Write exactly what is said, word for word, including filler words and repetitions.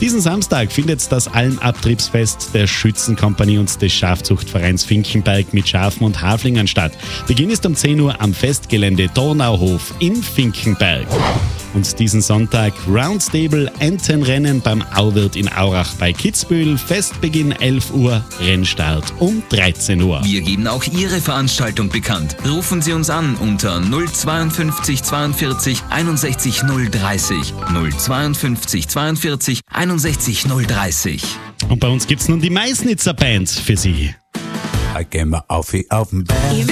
Diesen Samstag findet das Almabtriebsfest der Schützenkompanie und des Schafzuchtvereins Finkenberg mit Schafen und Haflingern statt. Beginn ist um zehn Uhr am Festgelände Donauhof in Finkenberg. Und diesen Sonntag Roundstable Entenrennen beim Auwirt in Aurach bei Kitzbühel. Festbeginn elf Uhr, Rennstart um dreizehn Uhr. Wir geben auch Ihre Veranstaltung bekannt. Rufen Sie uns an unter null zweiundfünfzig zweiundvierzig einundsechzig null dreißig. null zweiundfünfzig zweiundvierzig einundsechzig null dreißig. Und bei uns gibt's nun die Meißnitzer Band für Sie. Ich geh mal auf, auf den Berg.